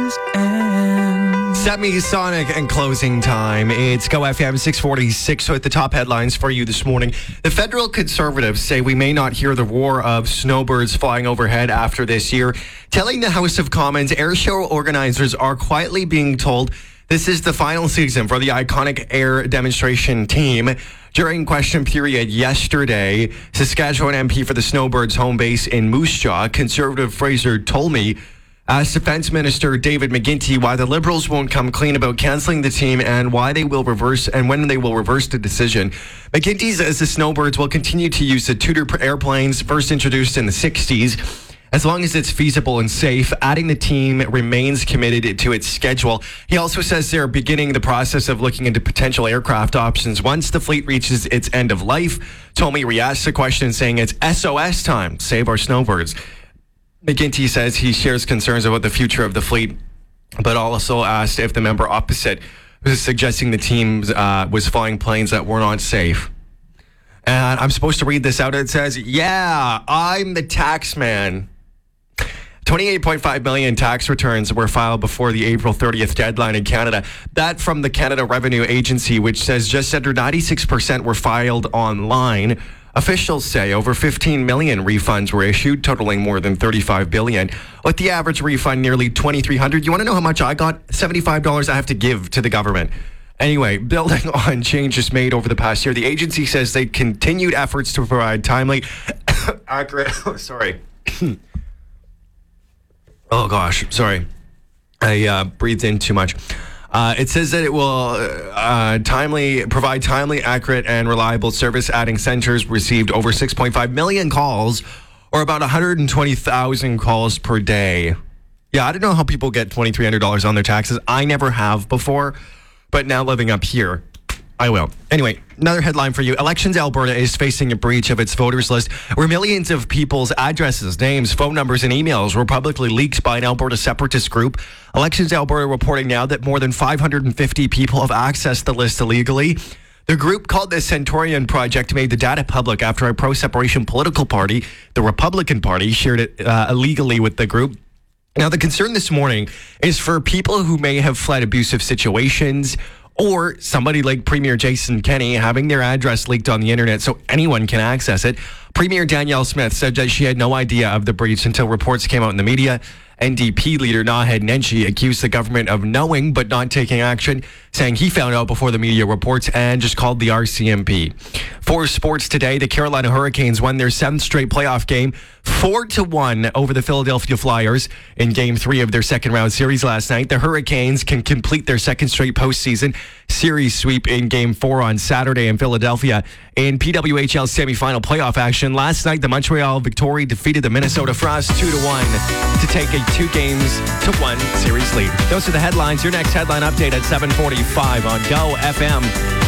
does end. Semisonic and closing time. It's Go FM 646. So at the top headlines for you this morning, the federal conservatives say we may not hear the roar of snowbirds flying overhead after this year, telling the House of Commons air show organizers are quietly being told this is the final season for the iconic air demonstration team. During question period yesterday, Saskatchewan MP for the Snowbirds home base in Moose Jaw, Conservative Fraser Tolmie, asked Defence Minister David McGuinty why the Liberals won't come clean about cancelling the team and why they will reverse and when they will reverse the decision. McGuinty says the Snowbirds will continue to use the Tudor airplanes first introduced in the 60s. As long as it's feasible and safe, adding the team remains committed to its schedule. He also says they're beginning the process of looking into potential aircraft options once the fleet reaches its end of life. Tolmie re-asked the question, saying it's SOS time, save our snowbirds. McGuinty says he shares concerns about the future of the fleet, but also asked if the member opposite was suggesting the team was flying planes that were not safe. And I'm supposed to read this out. It says, yeah, I'm the tax man. 28.5 million tax returns were filed before the April 30th deadline in Canada. That from the Canada Revenue Agency, which says just under 96% were filed online. Officials say over 15 million refunds were issued, totaling more than 35 billion. With the average refund nearly $2,300. You want to know how much I got? $75 I have to give to the government. Anyway, building on changes made over the past year, the agency says they continued efforts to provide timely, accurate, oh gosh, sorry. I breathed in too much. It says that it will provide timely, accurate, and reliable service. Adding centers received over 6.5 million calls, or about 120,000 calls per day. Yeah, I don't know how people get $2,300 on their taxes. I never have before, but now living up here, I will. Anyway, another headline for you. Elections Alberta is facing a breach of its voters list where millions of people's addresses, names, phone numbers, and emails were publicly leaked by an Alberta separatist group. Elections Alberta reporting now that more than 550 people have accessed the list illegally. The group called the Centurion Project made the data public after a pro-separation political party, the Republican Party, shared it illegally with the group. Now, the concern this morning is for people who may have fled abusive situations, or somebody like Premier Jason Kenney having their address leaked on the internet so anyone can access it. Premier Danielle Smith said that she had no idea of the breach until reports came out in the media. NDP leader Naheed Nenshi accused the government of knowing but not taking action, saying he found out before the media reports and just called the RCMP. For sports today, the Carolina Hurricanes won their 7th straight playoff game 4-1 over the Philadelphia Flyers in Game 3 of their second round series last night. The Hurricanes can complete their second straight postseason series sweep in Game 4 on Saturday in Philadelphia. In PWHL semifinal playoff action last night, the Montreal Victory defeated the Minnesota Frost 2-1 to take a 2-1 series lead. Those are the headlines. Your next headline update at 7:45 on Go FM.